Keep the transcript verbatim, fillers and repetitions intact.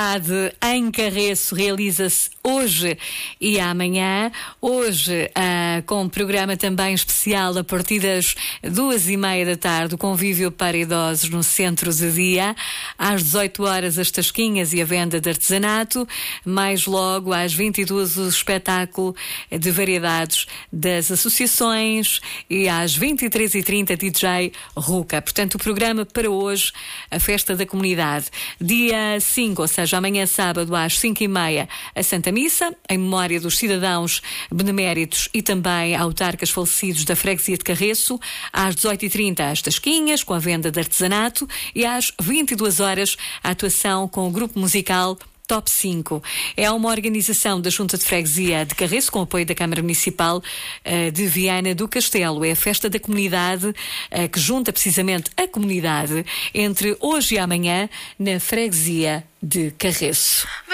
Em Carreço realiza-se hoje e amanhã. Hoje, ah, com um programa também especial a partir das duas e meia da tarde, o convívio para idosos no Centro de Dia. Às dezoito horas, as tasquinhas e a venda de artesanato. Mais logo, às vinte e duas, o espetáculo de variedades das associações. E às vinte e três e trinta, D J Ruca. Portanto, o programa para hoje, a Festa da Comunidade. Dia cinco, ou seja, amanhã sábado às cinco e meia, a Santa Missa, em memória dos cidadãos beneméritos e também autarcas falecidos da freguesia de Carreço. Às dezoito e trinta, as tasquinhas, com a venda de artesanato. E às vinte e duas horas, a atuação com o grupo musical Top cinco. É uma organização da Junta de Freguesia de Carreço, com apoio da Câmara Municipal uh, de Viana do Castelo. É a festa da comunidade uh, que junta precisamente a comunidade entre hoje e amanhã na Freguesia de Carreço.